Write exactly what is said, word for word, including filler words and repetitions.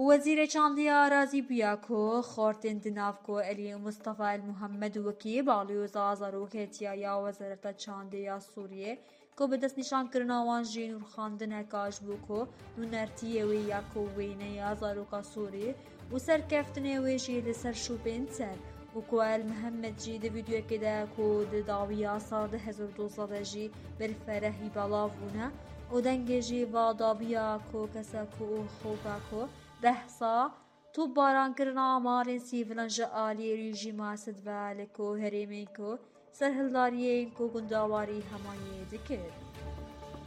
وزیر چاندیا رازی بویا کو خورتن دناف کو علی مصطفى المحمد وکی بالیوز آزاروکتیا یا وزارت چاندیا سوریه کو به دست نشان کرنا وان جینور خواندن کاش بو کو نونرتیه وی یا کو وینه یا زاروکا سوریه و سرکفتنه وی جی لسر شوپین سر و کو المحمد جی ده ویدیو کده کو ده داویا سال هزار و دویست جی بالفرحی بلاوونه و دنگ جی و داویا کو کسا کو خوبا کو دهسا تو باران کرنا مارن سیفلن جعالی رژیما سدوال کو هریمین کو سرهلداریین کو گنداواری همایی دکر.